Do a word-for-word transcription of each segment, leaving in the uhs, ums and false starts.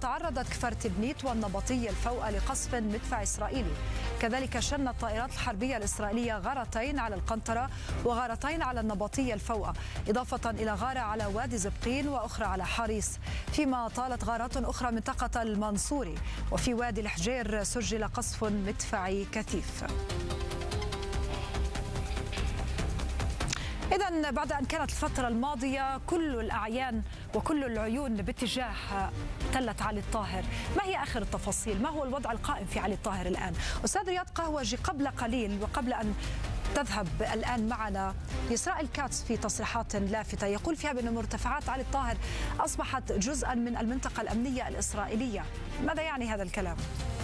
تعرضت كفر تبنيت والنبطي الفوقة لقصف مدفع إسرائيلي. كذلك شنت الطائرات الحربية الإسرائيلية غارتين على القنطرة وغارتين على النبطي الفوقة، إضافة إلى غارة على وادي زبقين وأخرى على حريص، فيما طالت غارات أخرى منطقة المنصوري. وفي وادي الحجير سجل قصف مدفعي كثيف. إذن بعد أن كانت الفترة الماضية كل الأعيان وكل العيون باتجاه تلة علي الطاهر، ما هي آخر التفاصيل؟ ما هو الوضع القائم في علي الطاهر الآن؟ أستاذ رياض قهوجي، قبل قليل وقبل أن تذهب الآن معنا إسرائيل كاتس في تصريحات لافتة يقول فيها بأن مرتفعات علي الطاهر أصبحت جزءا من المنطقة الأمنية الإسرائيلية. ماذا يعني هذا الكلام؟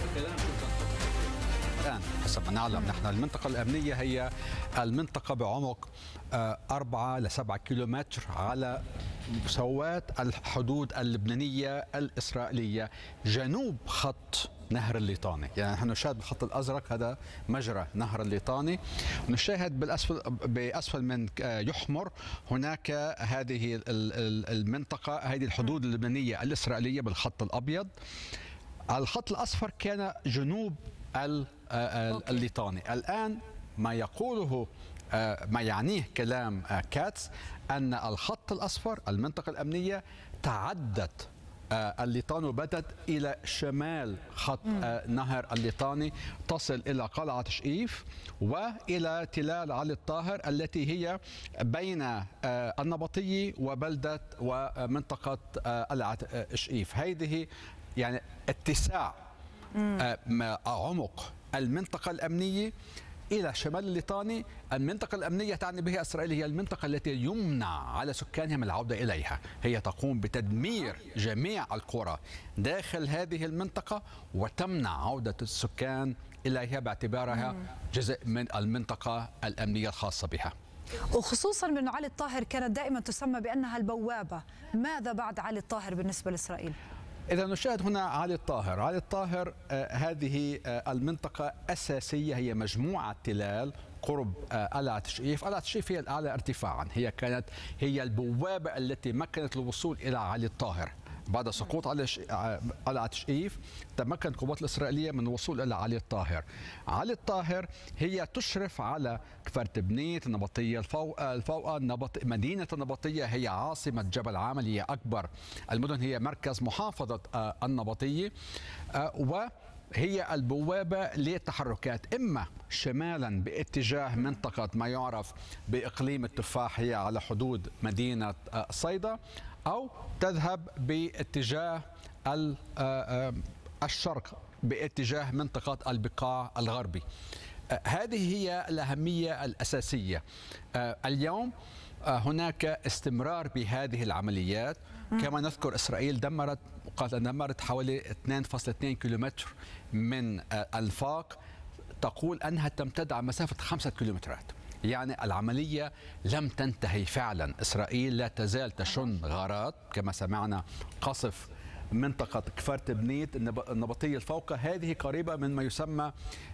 الآن حسب ما نعلم نحن المنطقة الأمنية هي المنطقة بعمق أربعة لسبعة كيلومتر على مساواة الحدود اللبنانية الإسرائيلية جنوب خط نهر الليطاني. يعني نحن نشاهد بالخط الأزرق هذا مجرى نهر الليطاني، ونشاهد بالأسفل بأسفل من يحمر هناك هذه المنطقة، هذه الحدود اللبنانية الإسرائيلية بالخط الأبيض. الخط الأصفر كان جنوب الليطاني. الآن ما يقوله ما يعنيه كلام كاتس أن الخط الأصفر المنطقة الأمنية تعدت الليطان وبدت إلى شمال خط نهر الليطاني، تصل إلى قلعة شقيف وإلى تلال علي الطاهر التي هي بين النبطي وبلدة ومنطقة قلعة شقيف. هذه يعني اتساع عمق المنطقة الأمنية إلى شمال الليطاني. المنطقة الأمنية تعني بها إسرائيل هي المنطقة التي يمنع على سكانها من العودة إليها. هي تقوم بتدمير جميع القرى داخل هذه المنطقة وتمنع عودة السكان إليها باعتبارها جزء من المنطقة الأمنية الخاصة بها. وخصوصا من علي الطاهر كانت دائما تسمى بأنها البوابة. ماذا بعد علي الطاهر بالنسبة لإسرائيل؟ إذا نشاهد هنا علي الطاهر. علي الطاهر آه هذه آه المنطقة أساسية، هي مجموعة تلال قرب آه قلعة شقيف. قلعة شقيف هي الأعلى ارتفاعا، هي كانت هي البوابة التي مكنت الوصول إلى علي الطاهر. بعد سقوط على قلعة شقيف تمكن القوات الإسرائيلية من الوصول إلى علي الطاهر. علي الطاهر هي تشرف على كفر تبنيت، النبطية الفوقة الفوقة النبط... مدينة النبطية هي عاصمة جبل عامل، هي أكبر المدن، هي مركز محافظة النبطية، وهي البوابة للتحركات إما شمالا باتجاه منطقة ما يعرف بإقليم التفاح، هي على حدود مدينة صيدا، أو تذهب باتجاه الشرق باتجاه منطقة البقاع الغربي. هذه هي الأهمية الأساسية. اليوم هناك استمرار بهذه العمليات. كما نذكر إسرائيل دمرت دمرت حوالي اثنين فاصلة اثنين كيلومتر من الفاق، تقول أنها تمتد على مسافة خمسة كيلومترات. يعني العملية لم تنتهي فعلا. إسرائيل لا تزال تشن غارات، كما سمعنا قصف منطقة كفر تبنيت النبطية الفوقة، هذه قريبة من ما يسمى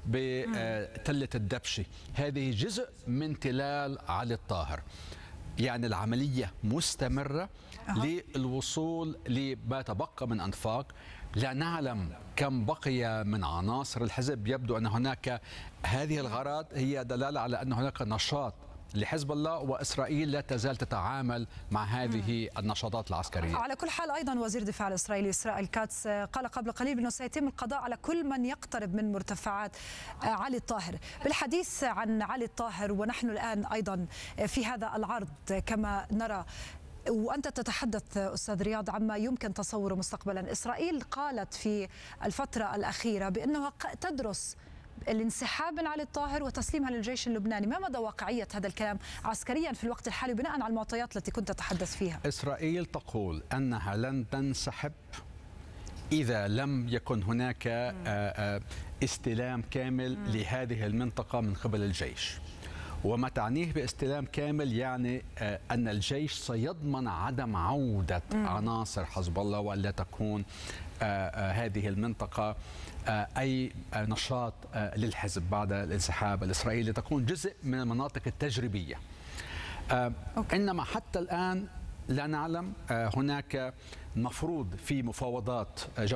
بتلة الدبشي، هذه جزء من تلال علي الطاهر. يعني العملية مستمرة للوصول لما تبقى من أنفاق. لا نعلم كم بقي من عناصر الحزب. يبدو أن هناك هذه الغارات هي دلالة على أن هناك نشاط لحزب الله، وإسرائيل لا تزال تتعامل مع هذه النشاطات العسكرية. على كل حال أيضا وزير الدفاع الإسرائيلي إسرائيل كاتس قال قبل قليل أنه سيتم القضاء على كل من يقترب من مرتفعات علي الطاهر. بالحديث عن علي الطاهر ونحن الآن أيضا في هذا العرض كما نرى، وأنت تتحدث أستاذ رياض عما يمكن تصوره مستقبلا، إسرائيل قالت في الفترة الأخيرة بأنها تدرس الانسحاب من علي الطاهر وتسليمها للجيش اللبناني. ما مدى واقعية هذا الكلام عسكريا في الوقت الحالي بناء على المعطيات التي كنت تتحدث فيها؟ إسرائيل تقول أنها لن تنسحب إذا لم يكن هناك استلام كامل لهذه المنطقة من قبل الجيش. وما تعنيه باستلام كامل يعني أن الجيش سيضمن عدم عودة عناصر حزب الله، ولا تكون هذه المنطقة أي نشاط للحزب بعد الانسحاب الإسرائيلي، تكون جزء من المناطق التجريبية. إنما حتى الآن لا نعلم. هناك مفروض في مفاوضات